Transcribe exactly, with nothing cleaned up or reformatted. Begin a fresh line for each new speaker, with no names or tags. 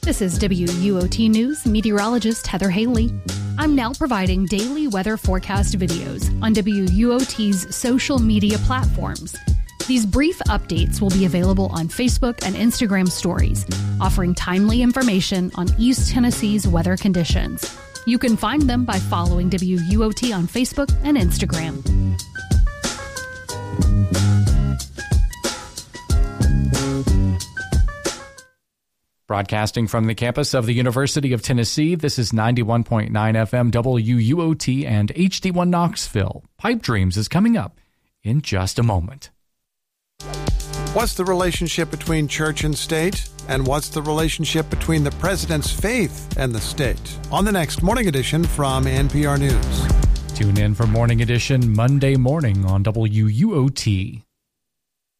This is W U O T News meteorologist Heather Haley. I'm now providing daily weather forecast videos on W U O T's social media platforms. These brief updates will be available on Facebook and Instagram stories, offering timely information on East Tennessee's weather conditions. You can find them by following W U O T on Facebook and Instagram.
Broadcasting from the campus of the University of Tennessee, this is ninety-one point nine F M W U O T and H D one Knoxville. Pipe Dreams is coming up in just a moment.
What's the relationship between church and state? And what's the relationship between the president's faith and the state? On the next Morning Edition from N P R News.
Tune in for Morning Edition Monday morning on W U O T.